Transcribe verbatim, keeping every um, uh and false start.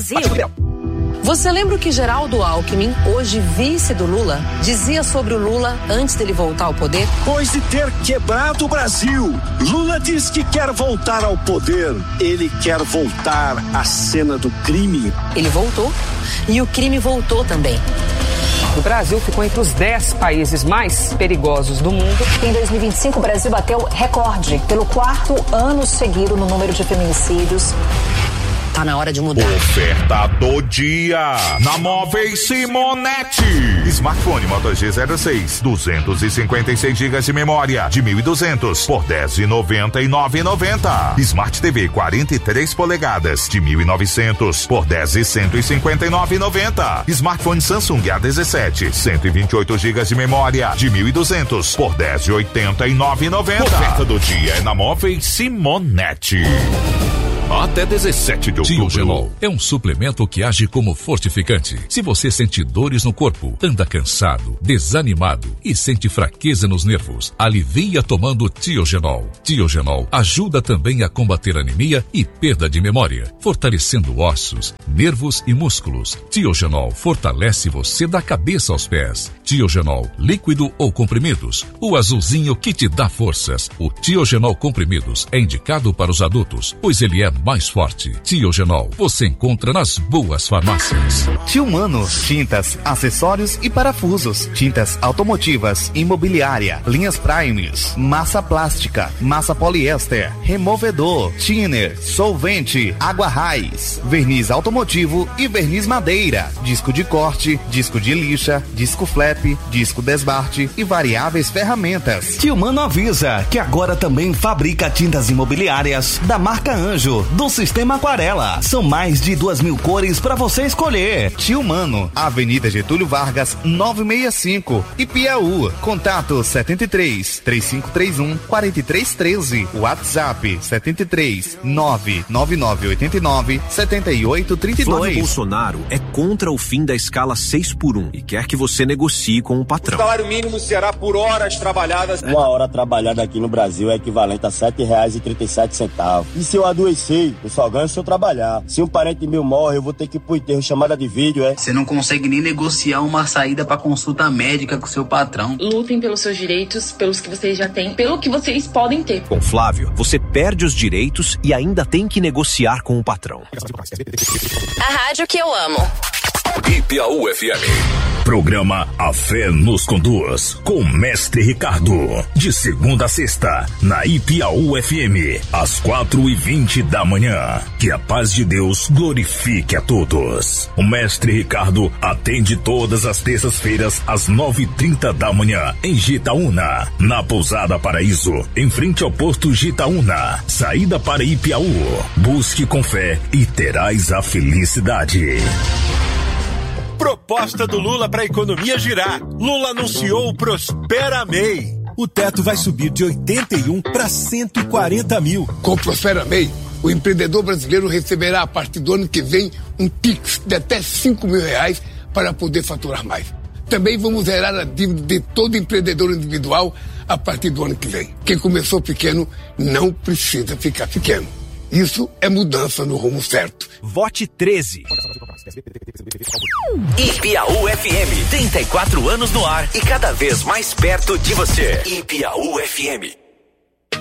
Brasil. Você lembra o que Geraldo Alckmin, hoje vice do Lula, dizia sobre o Lula antes dele voltar ao poder? Depois de ter quebrado o Brasil, Lula diz que quer voltar ao poder. Ele quer voltar à cena do crime. Ele voltou e o crime voltou também. O Brasil ficou entre os dez países mais perigosos do mundo. Em dois mil e vinte e cinco, o Brasil bateu recorde pelo quarto ano seguido no número de feminicídios. Tá na hora de mudar. Oferta do dia na Móveis Simonetti. Smartphone Moto G zero seis, duzentos e cinquenta e seis gigas de memória, de mil e duzentos por dez de noventa e nove reais e noventa centavos. Smart T V quarenta e três polegadas, de mil e novecentos por dez de cento e cinquenta e nove reais e noventa centavos. Smartphone Samsung A dezessete, cento e vinte e oito gigas de memória, de mil e duzentos por dez de oitenta e nove reais e noventa centavos. Oferta do dia é na Móveis Simonetti. Até dezessete de outubro. Tiogenol é um suplemento que age como fortificante. Se você sente dores no corpo, anda cansado, desanimado e sente fraqueza nos nervos, alivia tomando Tiogenol. Tiogenol ajuda também a combater anemia e perda de memória, fortalecendo ossos, nervos e músculos. Tiogenol fortalece você da cabeça aos pés. Tiogenol, líquido ou comprimidos, o azulzinho que te dá forças. O Tiogenol comprimidos é indicado para os adultos, pois ele é mais forte. Tiogenol, você encontra nas boas farmácias. Tio Mano, tintas, acessórios e parafusos, tintas automotivas, imobiliária, linhas Primes, massa plástica, massa poliéster, removedor, thinner, solvente, água raiz, verniz automotivo e verniz madeira, disco de corte, disco de lixa, disco flap, disco desbarte e variáveis ferramentas. Tio Mano avisa que agora também fabrica tintas imobiliárias da marca Anjo, do Sistema Aquarela. São mais de duas mil cores para você escolher. Tio Mano, Avenida Getúlio Vargas, novecentos e sessenta e cinco, Ipiaú. Contato setenta e três, três cinco três um, quatro três um três. WhatsApp setenta e três, nove nove nove oito nove, sete oito três dois. Flávio Bolsonaro é contra o fim da escala seis por um e quer que você negocie com o patrão. O salário mínimo será por horas trabalhadas. Uma hora trabalhada aqui no Brasil é equivalente a sete reais e trinta e sete centavos. E se eu adoecer, eu só ganho se eu trabalhar. Se um parente meu morre, eu vou ter que ir pro enterro, chamada de vídeo, é? Você não consegue nem negociar uma saída pra consulta médica com seu patrão. Lutem pelos seus direitos, pelos que vocês já têm, pelo que vocês podem ter. Com Flávio, você perde os direitos e ainda tem que negociar com o patrão. A rádio que eu amo. Ipiaú F M. Programa A Fé nos Conduz, com Mestre Ricardo. De segunda a sexta, na Ipiaú F M, às quatro e vinte da manhã. Que a paz de Deus glorifique a todos. O Mestre Ricardo atende todas as terças-feiras, às nove e trinta da manhã, em Gitaúna. Na Pousada Paraíso, em frente ao posto Gitaúna. Saída para Ipiaú. Busque com fé e terás a felicidade. Proposta do Lula para a economia girar. Lula anunciou o Prospera M E I. O teto vai subir de oitenta e um para cento e quarenta mil. Com o Prospera M E I, o empreendedor brasileiro receberá a partir do ano que vem um Pix de até cinco mil reais para poder faturar mais. Também vamos zerar a dívida de todo empreendedor individual a partir do ano que vem. Quem começou pequeno não precisa ficar pequeno. Isso é mudança no rumo certo. Vote treze. Ipiaú F M, trinta e quatro anos no ar e cada vez mais perto de você. Ipiaú F M.